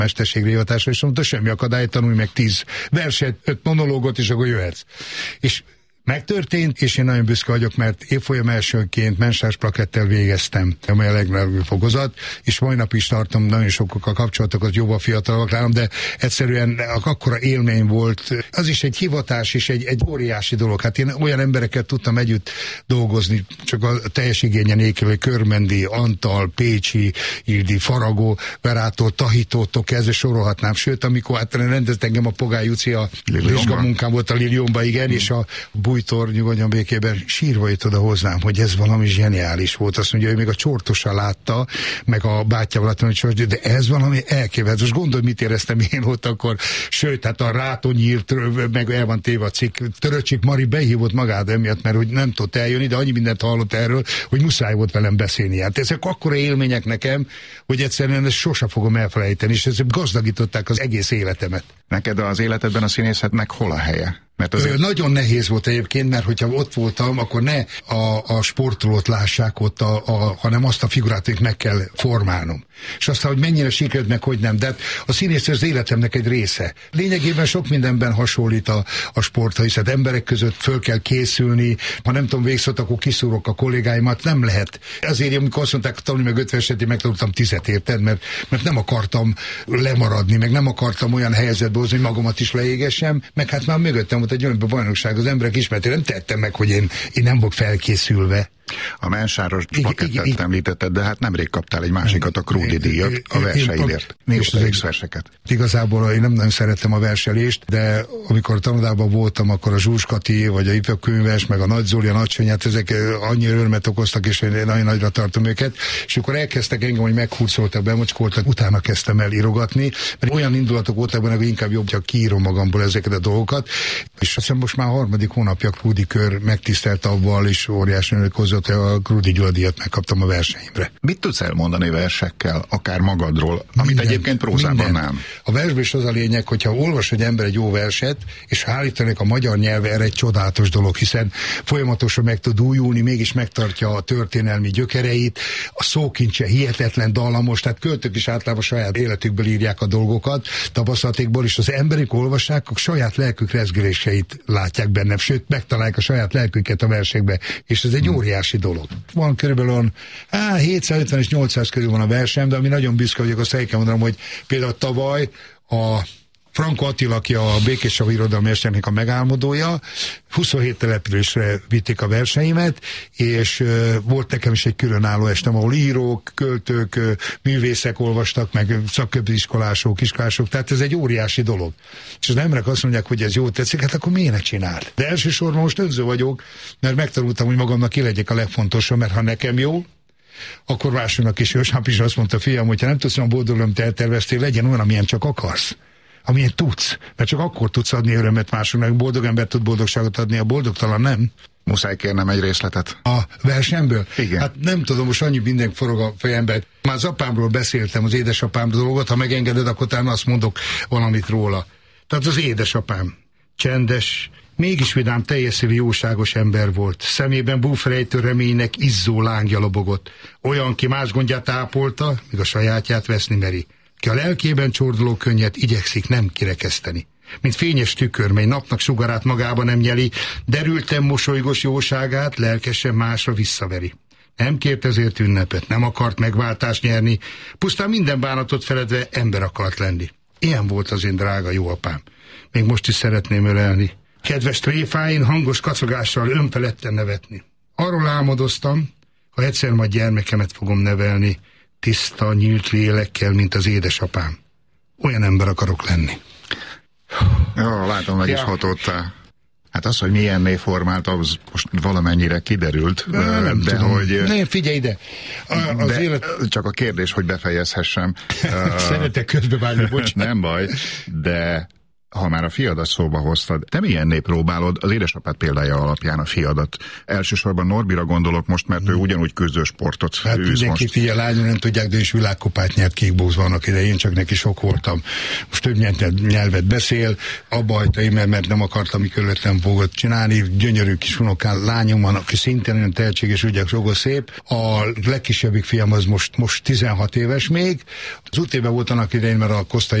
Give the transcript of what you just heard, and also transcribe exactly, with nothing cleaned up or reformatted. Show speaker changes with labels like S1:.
S1: mesterségre hivatásra, és mondta, semmi akadály, tanulj meg tíz verset, öt monológot, és akkor jöhetsz. És megtörtént, és én nagyon büszke vagyok, mert évfolyam elsőként mensás plakettel végeztem, amely a legnagyobb fokozat, és mai nap is tartom nagyon sokkal kapcsolatokat, jóval fiatalabbak nálam, de egyszerűen akkora élmény volt. Az is egy hivatás, és egy, egy óriási dolog. Hát én olyan embereket tudtam együtt dolgozni, csak a teljes igényen nélkül, hogy Körmendi, Antal, Pécsi, Ildi, Faragó, Verától, Tahitótól kezdve sorolhatnám. Sőt, amikor hát rendezt engem a Pogály Juci, a vizsgamunkám volt a Liliomba, igen, hmm. és a Bújtor, nyugodjon békében, sírva jött oda hozzám, hogy ez valami zseniális volt. Azt mondja, hogy még a Csortosa látta, meg a bátyával láttam, hogy de ez valami elképesztő. Most gondolj, mit éreztem én ott akkor. Sőt, hát a Rátonyírt, meg el van téve a cikk. Töröcsik Mari behívott magát emiatt, mert hogy nem tudott eljönni, de annyi mindent hallott erről, hogy muszáj volt velem beszélni. Hát ezek akkora élmények nekem, hogy egyszerűen ezt sose fogom elfelejteni, és ezek gazdagították az egész életemet.
S2: Neked az életedben a színészetnek hol a helye? Mert azért...
S1: Ö, nagyon nehéz volt egyébként, mert hogyha ott voltam, akkor ne a, a sportolót lássák ott, a, a, hanem azt a figurát, hogy meg kell formálnom. És aztán, hogy mennyire sikerült, meg hogy nem. De a színész az életemnek egy része. Lényegében sok mindenben hasonlít a, a sporthoz, hiszen emberek között föl kell készülni, ha nem tudom, végzett, akkor kiszúrok a kollégáimat, nem lehet. Ezért, amikor azt mondták, tanulni meg ötven esetén, megtanultam tizet, érted? Mert, mert nem akartam lemaradni, meg nem akartam olyan helyzetbe hozni, hogy magamat is leégessem, meg hát már mögöttem volt egy olyan bajnokság, az emberek ismerték, nem tettem meg, hogy én, én nem vagyok felkészülve.
S2: A mensáros plakettet említetted, de hát nemrég kaptál egy másikat, a Krúdi díjat a verseidért. Nézd verseket.
S1: Igazából én nem nagyon szerettem a verselést, de amikor tanodában voltam, akkor a Zsús Kati, vagy a Ifjabb Könyves, meg a Nagy Zoli, a Nagy Sanyát, ezek annyira örömet okoztak, és én nagyon nagyra tartom őket. És akkor elkezdtek engem, hogy meghurcoltak, bemocskoltak, utána kezdtem el írogatni, mert olyan indulatok voltak benne, hogy inkább jobb, hogy kiírom magamból ezeket a dolgokat. És azt hiszem most már a harmadik hónapja Krúdi kör megtisztelt avval, és óriási önök hozott, a Krúdi Gyula díjat megkaptam a versenyemre.
S2: Mit tudsz elmondani versekkel, akár magadról, amit minden, egyébként prózában minden. Nem?
S1: A versben is az a lényeg, hogyha olvas egy ember egy jó verset, és állítanak a magyar nyelve, erre egy csodálatos dolog, hiszen folyamatosan meg tud újulni, mégis megtartja a történelmi gyökereit, a szókincse hihetetlen dallamos, tehát költők is általában saját életükből írják a dolgokat, tapasztalatékból, és az emberek olvassák, a saját lelkük rezgüléseit látják benne, sőt, megtalálják a saját lelküket a versekbe, és ez egy hmm. óriási dolog. Van körülbelül á, hétszázötven és nyolcszáz körül van a versem, de ami nagyon büszke vagyok, azt el kell mondanom, hogy például tavaly a Franko Attila, aki a Békés-Csaba irodalmi esernek a megálmodója, huszonhét településre vitték a verseimet, és uh, volt nekem is egy különálló estem, ahol írók, költők, uh, művészek olvastak, meg szakközépiskolások, iskolások, tehát ez egy óriási dolog. És az emberek azt mondják, hogy ez jó tetszik, hát akkor miért ne csináld? De elsősorban most önző vagyok, mert megtanultam, hogy magamnak ki legyek a legfontosabb, mert ha nekem jó, akkor másoknak is jó. Sáp is azt mondta, fiam, hogyha nem tudsz olyan boldog, amit elterveztél, legyen olyan, amilyen csak akarsz. Amilyen tudsz. Mert csak akkor tudsz adni örömet másoknak. Boldog ember tud boldogságot adni, a boldogtalan nem.
S2: Muszáj kérnem egy részletet.
S1: A versemből?
S2: Igen.
S1: Hát nem tudom, most annyi minden forog a fejembe. Már az apámról beszéltem, az édesapám dolgot, ha megengeded, akkor talán azt mondok valamit róla. Tehát az édesapám csendes, mégis vidám, teljes szívű, jóságos ember volt. Szemében búfrejtő reménynek izzó lángja lobogott. Olyan, ki más gondját ápolta, míg a sajátját veszni meri. Ki a lelkében csorduló könnyet igyekszik nem kirekeszteni. Mint fényes tükör, mely napnak sugarát magába nem nyeli, derülten mosolygos jóságát lelkesen másra visszaveri. Nem kért ezért ünnepet, nem akart megváltást nyerni, pusztán minden bánatot feledve ember akart lenni. Ilyen volt az én drága jó apám. Még most is szeretném ölelni. Kedves tréfáin hangos kacogással önfeledten nevetni. Arról álmodoztam, ha egyszer majd gyermekemet fogom nevelni, tiszta, nyílt lélekkel, mint az édesapám. Olyan ember akarok lenni.
S2: Jó, látom, meg ja. is hatottál. Hát az, hogy milyenné formált, az most valamennyire kiderült, de, nem de tudom. hogy...
S1: Ne, figyelj ide! A, az
S2: de
S1: élet...
S2: Csak a kérdés, hogy befejezhessem.
S1: Szeretek közbevágni, bocs.
S2: Nem baj, de Ha már a fiadat szóba hoztad, te milyenné próbálod az édesapád példája alapján a fiadat? Elsősorban Norbira gondolok most, mert ő ugyanúgy küzdő sportot
S1: hát
S2: űz
S1: mindenki
S2: most.
S1: figyel, lányom, nem tudják, de is világkupát nyert kickboxban annak idején, csak neki sok voltam. Most több nyelvet beszél, abba hagyta én, mert nem akartam, mikor ötlen fogod csinálni. Gyönyörű kis unokán lányom van, aki szintén olyan tehetséges, ügyek, sokos, szép. A legkisebbik fiam az most, most tizenhat éves még. Az útében volt annak idején, mert a Kosztai